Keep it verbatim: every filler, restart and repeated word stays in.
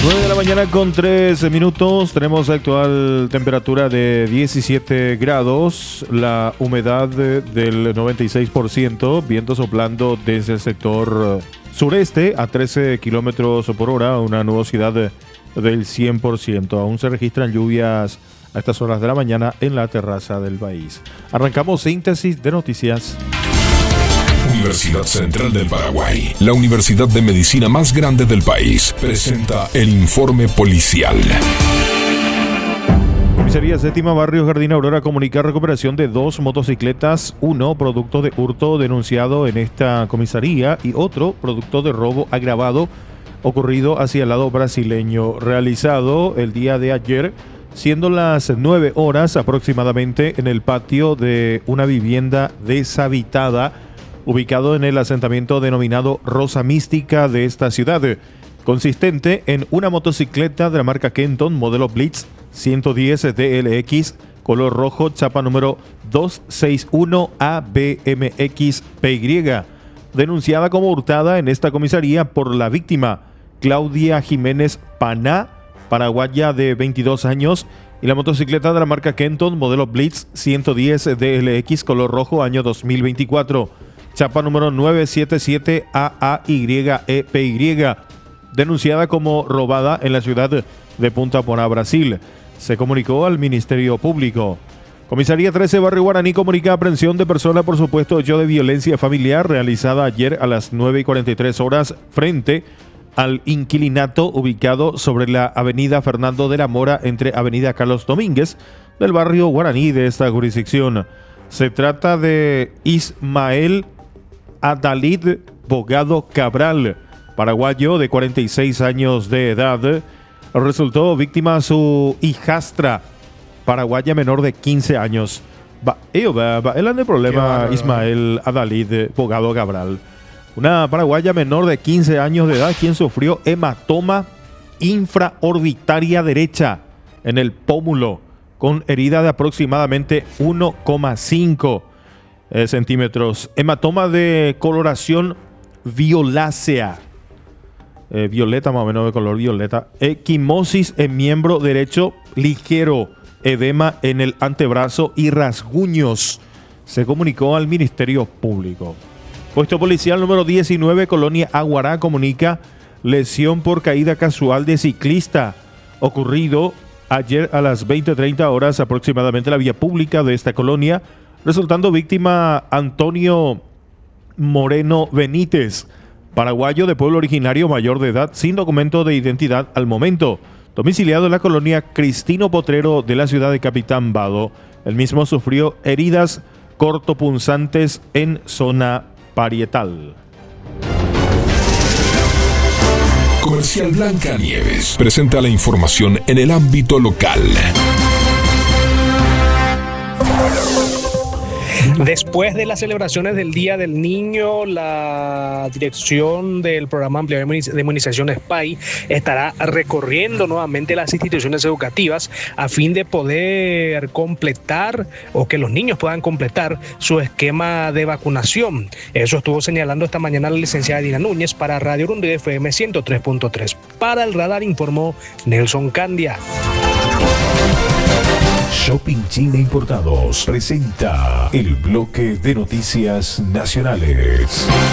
nueve de la mañana con tres minutos. Tenemos actual temperatura de diecisiete grados. La humedad de, del noventa y seis por ciento. Viento soplando desde el sector sureste a trece kilómetros por hora. Una nubosidad de, del cien por ciento. Aún se registran lluvias a estas horas de la mañana en la terraza del país. Arrancamos síntesis de noticias. Universidad Central del Paraguay, la universidad de medicina más grande del país, presenta el informe policial. Comisaría Séptima Barrio Jardín Aurora comunica recuperación de dos motocicletas, uno producto de hurto denunciado en esta comisaría y otro producto de robo agravado ocurrido hacia el lado brasileño, realizado el día de ayer, siendo las nueve horas aproximadamente en el patio de una vivienda deshabitada ubicado en el asentamiento denominado Rosa Mística de esta ciudad, consistente en una motocicleta de la marca Kenton, modelo Blitz ciento diez D L X, color rojo, chapa número dos seis uno A B M X P Y, denunciada como hurtada en esta comisaría por la víctima, Claudia Jiménez Paná, paraguaya de veintidós años, y la motocicleta de la marca Kenton, modelo Blitz ciento diez D L X, color rojo, año dos mil veinticuatro. Chapa número nueve siete siete A A Y E P Y, denunciada como robada en la ciudad de Punta Poná, Brasil. Se comunicó al Ministerio Público. Comisaría trece Barrio Guaraní comunica aprehensión de persona por supuesto hecho de violencia familiar realizada ayer a las nueve y cuarenta y tres horas frente al inquilinato ubicado sobre la avenida Fernando de la Mora entre avenida Carlos Domínguez del barrio Guaraní de esta jurisdicción. Se trata de Ismael Adalid Bogado Cabral, paraguayo de cuarenta y seis años de edad. Resultó víctima su hijastra, paraguaya menor de quince años. Va, ello, va, va, él anda el problema, Ismael Adalid Bogado Cabral. Una paraguaya menor de quince años de edad quien sufrió hematoma infraorbitaria derecha en el pómulo, con herida de aproximadamente uno coma cinco eh, centímetros. Hematoma de coloración violácea, eh, violeta más o menos de color violeta. Equimosis en miembro derecho ligero, edema en el antebrazo y rasguños. Se comunicó al Ministerio Público. Puesto policial número diecinueve, Colonia Aguará, comunica lesión por caída casual de ciclista ocurrido ayer a las veinte treinta horas aproximadamente en la vía pública de esta colonia, resultando víctima Antonio Moreno Benítez, paraguayo de pueblo originario mayor de edad sin documento de identidad al momento, domiciliado en la colonia Cristino Potrero de la ciudad de Capitán Vado. El mismo sufrió heridas cortopunzantes en zona parietal. Comercial Blanca Nieves presenta la información en el ámbito local. Después de las celebraciones del Día del Niño, la dirección del programa ampliado de inmunización S P A I estará recorriendo nuevamente las instituciones educativas a fin de poder completar o que los niños puedan completar su esquema de vacunación. Eso estuvo señalando esta mañana la licenciada Dina Núñez para Radio Urundí F M ciento tres punto tres. Para el radar informó Nelson Candia. Shopping China Importados presenta el bloque de noticias nacionales.